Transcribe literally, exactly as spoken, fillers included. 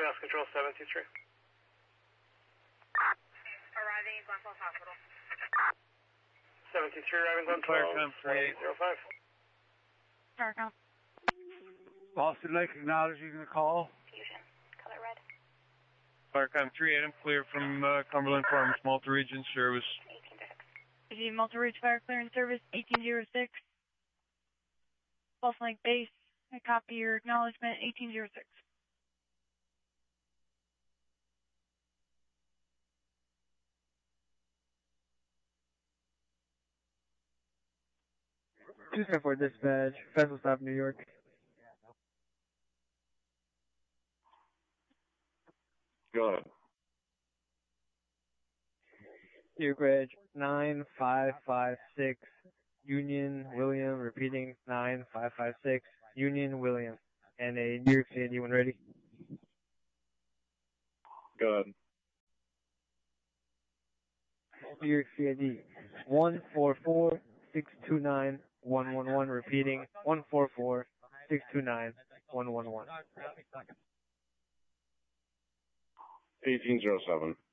Mass Control seven two three. Arriving at Glen Falls Hospital. seven two three, arriving Glen Falls, one eight zero five. Starcom. Boston Lake acknowledging the call. Fusion. Color red. Starcom three eight, I'm clear from uh, Cumberland Farms, multi-region service. eighteen oh six. Is he multi-reach fire clearance service eighteen oh six? Boston Lake base. I copy your acknowledgement eighteen oh six. two seven four dispatch, Festival Stop, New York. Go ahead. New Bridge, nine five five six, Union William, repeating, nine five five six, Union William, and a New York City, anyone ready? Go ahead. New York City, one four four six two nine one one one, repeating, one four four six two nine one one one. eighteen oh seven.